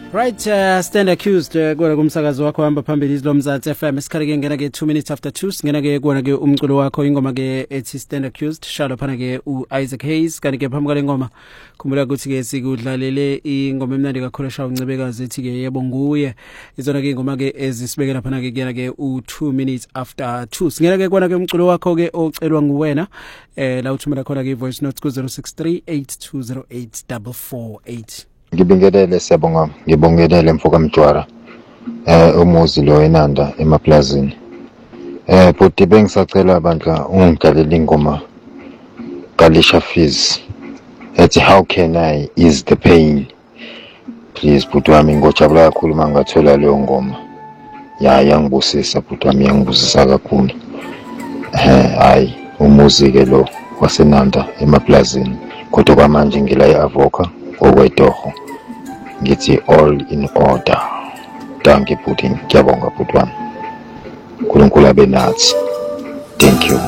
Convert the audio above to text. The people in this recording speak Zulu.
Right, stand accused kuwena kumsakazo wakho hamba phambili izilo Mzansi FM isikhaleke ngena ke 2 minutes after 2 singena ke kuwena ke umculo wakho ingoma ke ethi stand accused shalo phana ke uIsaac Hayes kanti ke phambi kwale ngoma khumbula ukuthi ke sikudlalele ingoma emnandi kakhulu shawu Ncebekazi ethi ke yebo nguye izona ke ingoma ke ezisibekela phana ke kuyena ke u2 minutes after 2 singena ke kuwena ke umculo wakho ke ocelwa nguwena la uthumela khona ke voice notes ku 0638208448. Ngibingelele siyabonga ngibongelele mfoka Mjwara umuzi lo eNanda emaplazini futhi bengisacela abandla ungigalela ingoma kaLisha Fizz ethi how can I ease the pain please bhuti wami ngojabula kakhulu mangathola leyo ngoma yangibusisa bhuti wami yangibusisa kakhulu hayi umuzi ke lo waseNanda emaplazini kodwa kwamanje ngila eAvoka okwetoho ngithi all in order. Thank you Putin, ngiyabonga bhuti wami. uNkulunkulu abe nathi. Thank you.